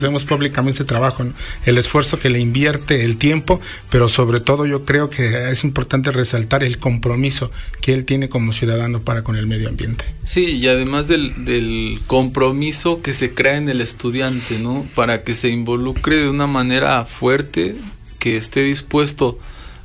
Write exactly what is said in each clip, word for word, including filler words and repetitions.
Hacemos públicamente ese trabajo, ¿no? El esfuerzo que le invierte, el tiempo, pero sobre todo yo creo que es importante resaltar el compromiso que él tiene como ciudadano para con el medio ambiente. Sí, y además del, del compromiso que se crea en el estudiante, ¿no? Para que se involucre de una manera fuerte, que esté dispuesto,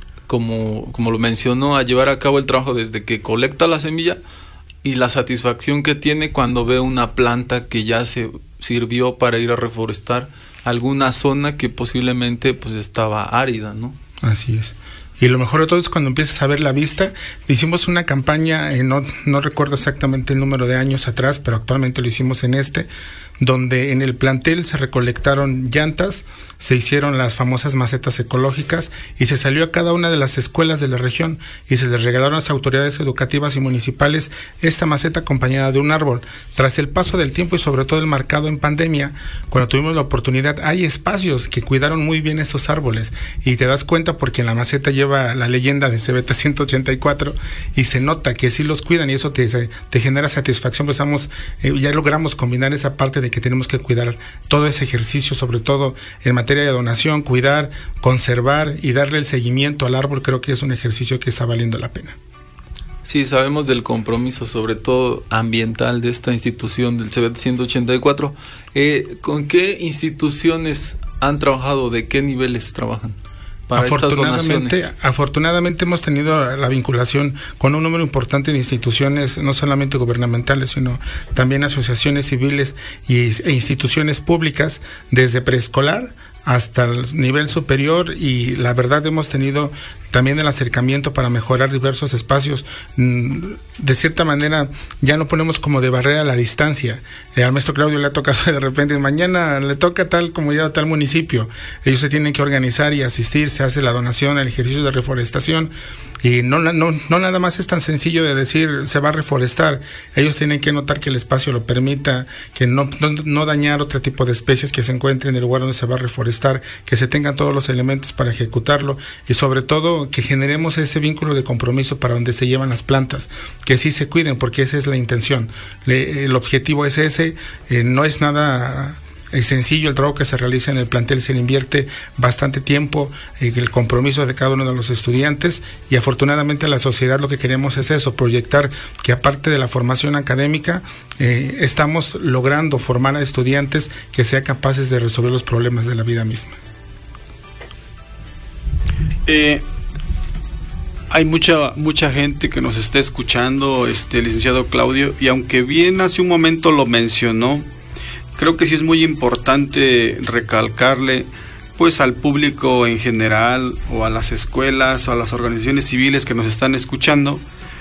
como, como lo mencionó, a llevar a cabo el trabajo desde que colecta la semilla y la satisfacción que tiene cuando ve una planta que ya se sirvió para ir a reforestar alguna zona que posiblemente pues estaba árida, ¿no? Así es. Y lo mejor de todo es cuando empiezas a ver la vista. Hicimos una campaña, eh, no, no recuerdo exactamente el número de años atrás, pero actualmente lo hicimos en este, donde en el plantel se recolectaron llantas, se hicieron las famosas macetas ecológicas y se salió a cada una de las escuelas de la región y se les regalaron a las autoridades educativas y municipales esta maceta acompañada de un árbol. Tras el paso del tiempo y sobre todo el marcado en pandemia, cuando tuvimos la oportunidad, hay espacios que cuidaron muy bien esos árboles y te das cuenta porque en la maceta lleva la leyenda de Cebeta ciento ochenta y cuatro y se nota que sí los cuidan y eso te, te genera satisfacción, pues estamos, eh, ya logramos combinar esa parte de que tenemos que cuidar todo ese ejercicio, sobre todo en materia de donación, cuidar, conservar y darle el seguimiento al árbol. Creo que es un ejercicio que está valiendo la pena. Sí, sabemos del compromiso, sobre todo ambiental, de esta institución del Cebeta ciento ochenta y cuatro. Eh, ¿Con qué instituciones han trabajado? ¿De qué niveles trabajan para estas donaciones? Afortunadamente hemos tenido la vinculación con un número importante de instituciones, no solamente gubernamentales, sino también asociaciones civiles y, e instituciones públicas, desde preescolar hasta el nivel superior, y la verdad hemos tenido también el acercamiento para mejorar diversos espacios. De cierta manera ya no ponemos como de barrera la distancia. Eh, al maestro Claudio le ha tocado de repente, mañana le toca tal comunidad o tal municipio, ellos se tienen que organizar y asistir, se hace la donación, el ejercicio de reforestación, y no, no, no nada más es tan sencillo de decir se va a reforestar, ellos tienen que notar que el espacio lo permita, que no, no, no dañar otro tipo de especies que se encuentren en el lugar donde se va a reforestar, que se tengan todos los elementos para ejecutarlo y sobre todo que generemos ese vínculo de compromiso para donde se llevan las plantas, que sí se cuiden, porque esa es la intención. Le, el objetivo es ese, eh, no es nada es sencillo el trabajo que se realiza en el plantel, se le invierte bastante tiempo, eh, el compromiso de cada uno de los estudiantes, y afortunadamente la sociedad lo que queremos es eso, proyectar que aparte de la formación académica, eh, estamos logrando formar a estudiantes que sean capaces de resolver los problemas de la vida misma. Eh, hay mucha mucha gente que nos está escuchando, este licenciado Claudio, y aunque bien hace un momento lo mencionó, creo que sí es muy importante recalcarle pues al público en general, o a las escuelas o a las organizaciones civiles que nos están escuchando,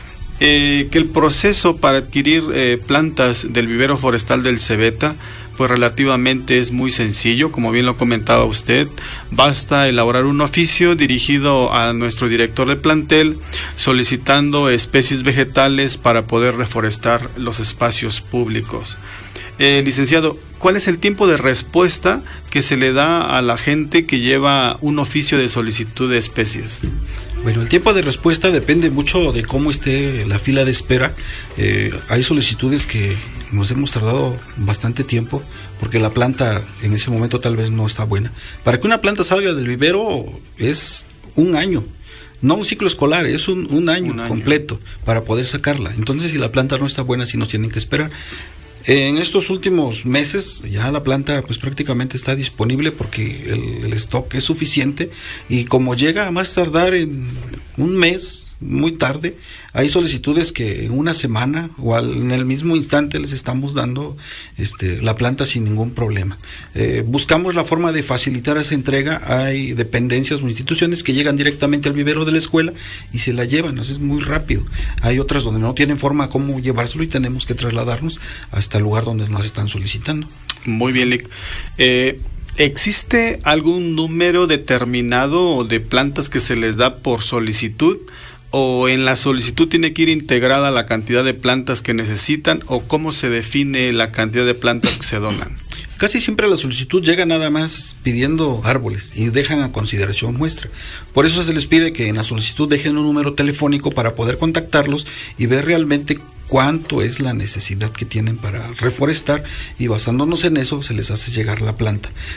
eh, que el proceso para adquirir eh, plantas del vivero forestal del Cebeta pues relativamente es muy sencillo, como bien lo comentaba usted. Basta elaborar un oficio dirigido a nuestro director de plantel solicitando especies vegetales para poder reforestar los espacios públicos. Eh, licenciado, ¿cuál es el tiempo de respuesta que se le da a la gente que lleva un oficio de solicitud de especies? Bueno, el tiempo de respuesta depende mucho de cómo esté la fila de espera. Eh, hay solicitudes que nos hemos tardado bastante tiempo porque la planta en ese momento tal vez no está buena. Para que una planta salga del vivero es un año. No un ciclo escolar, es un, un, año un año completo para poder sacarla. Entonces, si la planta no está buena, sí nos tienen que esperar. En estos últimos meses ya la planta pues prácticamente está disponible porque el, el stock es suficiente, y como llega a más tardar en un mes, muy tarde, hay solicitudes que en una semana o al, en el mismo instante les estamos dando este, la planta sin ningún problema. Eh, buscamos la forma de facilitar esa entrega. Hay dependencias o instituciones que llegan directamente al vivero de la escuela y se la llevan, es muy rápido. Hay otras donde no tienen forma cómo llevárselo y tenemos que trasladarnos hasta el lugar donde nos están solicitando. Muy bien, Lic. Eh, ¿Existe algún número determinado de plantas que se les da por solicitud? ¿O en la solicitud tiene que ir integrada la cantidad de plantas que necesitan? ¿O cómo se define la cantidad de plantas que se donan? Casi siempre la solicitud llega nada más pidiendo árboles y dejan a consideración muestra. Por eso se les pide que en la solicitud dejen un número telefónico para poder contactarlos y ver realmente cuánto es la necesidad que tienen para reforestar y basándonos en eso se les hace llegar la planta.